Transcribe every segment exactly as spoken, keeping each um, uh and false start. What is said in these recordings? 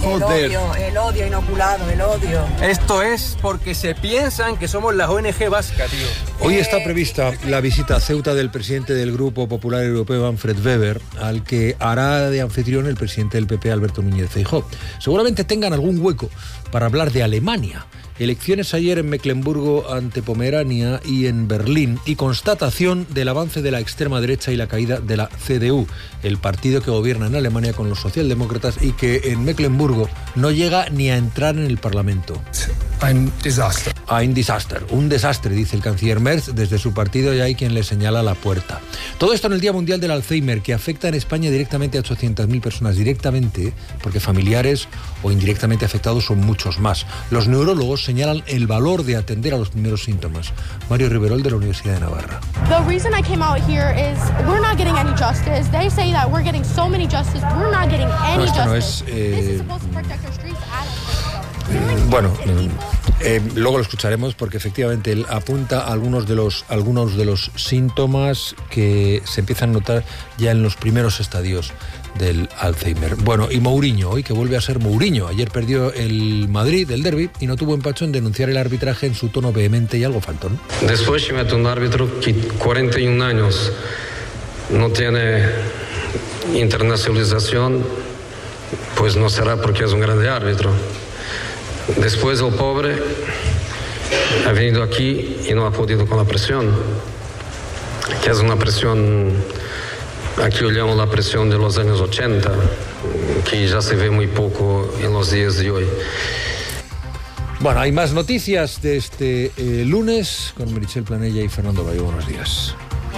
Joder. El odio, el odio inoculado, el odio. Esto es porque se piensan que somos la O N G vasca, tío. Hoy está prevista la visita a Ceuta del presidente del Grupo Popular Europeo, Manfred Weber, al que hará de anfitrión el presidente del P P, Alberto Núñez Feijóo. Seguramente tengan algún hueco para hablar de Alemania. Elecciones ayer en Mecklemburgo ante Pomerania y en Berlín, y constatación del avance de la extrema derecha y la caída de la C D U, el partido que gobierna en Alemania con los socialdemócratas y que en Mecklemburgo no llega ni a entrar en el Parlamento. Ein Desaster. Ein Desaster, un desastre, dice el canciller Merz. Desde su partido ya hay quien le señala la puerta. Todo esto en el Día Mundial del Alzheimer, que afecta en España directamente a ochocientas mil personas, directamente, porque familiares o indirectamente afectados son muchos más. Los neurólogos señalan el valor de atender a los primeros síntomas. Mario Riverol, de la Universidad de Navarra. The reason I came out here is we're not getting any justice. They say that we're getting so many justice, we're not getting any no, esto justice. No es, eh, This is supposed to protect our streets. Bueno, eh, luego lo escucharemos porque efectivamente él apunta a algunos de los algunos de los síntomas que se empiezan a notar ya en los primeros estadios del Alzheimer. Bueno, y Mourinho, hoy que vuelve a ser Mourinho. Ayer perdió el Madrid del derbi y no tuvo empacho en denunciar el arbitraje en su tono vehemente y algo faltón. Después se mete un árbitro que cuarenta y un años no tiene internacionalización, pues no será porque es un grande árbitro. Después el pobre ha venido aquí y no ha podido con la presión, que es una presión, aquí olhamos la presión de los años ochenta, que ya se ve muy poco en los días de hoy. Bueno, hay más noticias de este eh, lunes con Meritxell Planella y Fernando Bayo. Buenos días.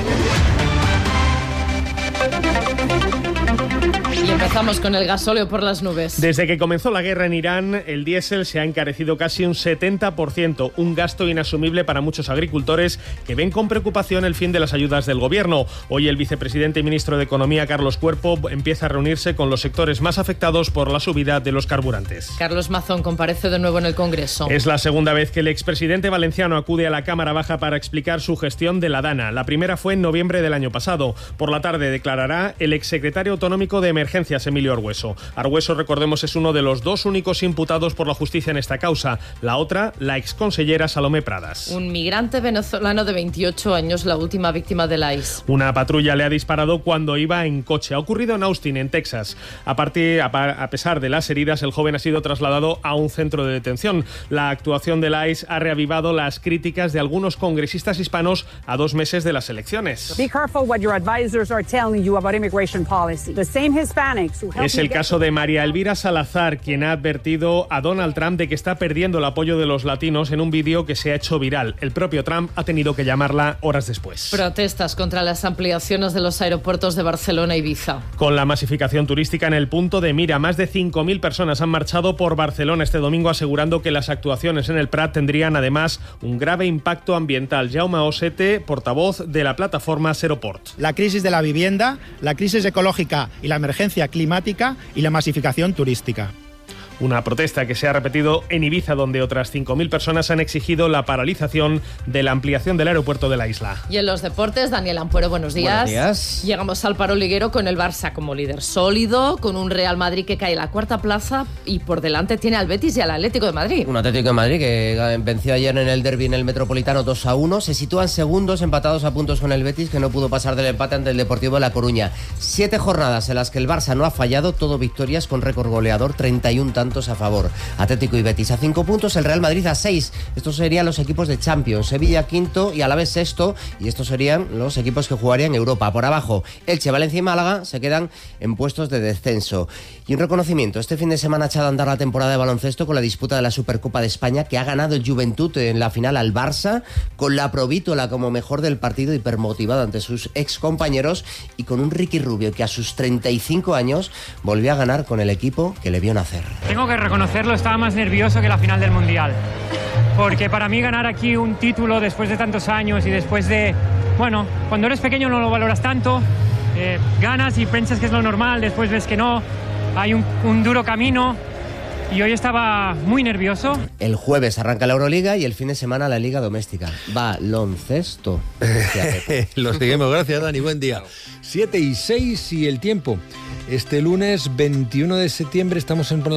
Y empezamos con el gasóleo por las nubes. Desde que comenzó la guerra en Irán, el diésel se ha encarecido casi un setenta por ciento, un gasto inasumible para muchos agricultores que ven con preocupación el fin de las ayudas del gobierno. Hoy el vicepresidente y ministro de Economía, Carlos Cuerpo, empieza a reunirse con los sectores más afectados por la subida de los carburantes. Carlos Mazón comparece de nuevo en el Congreso. Es la segunda vez que el expresidente valenciano acude a la Cámara Baja para explicar su gestión de la DANA. La primera fue en noviembre del año pasado. Por la tarde declarará el exsecretario autonómico de Emergencias, Emilio Argüeso. Argüeso, recordemos, es uno de los dos únicos imputados por la justicia en esta causa. La otra, la exconsellera Salomé Pradas. Un migrante venezolano de veintiocho años, la última víctima del I C E. Una patrulla le ha disparado cuando iba en coche. Ha ocurrido en Austin, en Texas. A, partir, a, a pesar de las heridas, el joven ha sido trasladado a un centro de detención. La actuación del I C E ha reavivado las críticas de algunos congresistas hispanos a dos meses de las elecciones. Be careful what your advisors are telling you about immigration policy. The same Hispanics. Es el caso de María Elvira Salazar, quien ha advertido a Donald Trump de que está perdiendo el apoyo de los latinos en un vídeo que se ha hecho viral. El propio Trump ha tenido que llamarla horas después. Protestas contra las ampliaciones de los aeropuertos de Barcelona y Ibiza. Con la masificación turística en el punto de mira, más de cinco mil personas han marchado por Barcelona este domingo asegurando que las actuaciones en el Prat tendrían además un grave impacto ambiental. Jaume Osete, portavoz de la plataforma Seroport. La crisis de la vivienda, la crisis ecológica y la emergencia climática y la masificación turística. Una protesta que se ha repetido en Ibiza, donde otras cinco mil personas han exigido la paralización de la ampliación del aeropuerto de la isla. Y en los deportes, Daniel Ampuero, buenos días. Buenos días. Llegamos al paro liguero con el Barça como líder sólido, con un Real Madrid que cae a la cuarta plaza y por delante tiene al Betis y al Atlético de Madrid. Un Atlético de Madrid que venció ayer en el derbi en el Metropolitano dos a uno. Se sitúan segundos, empatados a puntos con el Betis, que no pudo pasar del empate ante el Deportivo de La Coruña. Siete jornadas en las que el Barça no ha fallado, todo victorias con récord goleador, treinta y un tantos a favor. Atlético y Betis a cinco puntos, el Real Madrid a seis. Estos serían los equipos de Champions. Sevilla quinto y Alavés sexto, y estos serían los equipos que jugarían Europa. Por abajo, Elche, Valencia y Málaga se quedan en puestos de descenso. Y un reconocimiento. Este fin de semana ha echado a andar la temporada de baloncesto con la disputa de la Supercopa de España, que ha ganado el Juventud en la final al Barça, con la Provítola como mejor del partido, hipermotivado ante sus ex compañeros, y con un Ricky Rubio que a sus treinta y cinco años volvió a ganar con el equipo que le vio nacer. Tengo que reconocerlo, estaba más nervioso que la final del Mundial, porque para mí ganar aquí un título después de tantos años y después de, bueno, cuando eres pequeño no lo valoras tanto, eh, ganas y piensas que es lo normal, después ves que no, hay un, un duro camino. Y hoy estaba muy nervioso. El jueves arranca la Euroliga y el fin de semana la Liga Doméstica. Baloncesto. Lo seguimos, gracias Dani, buen día. siete y seis y el tiempo. Este lunes veintiuno de septiembre estamos en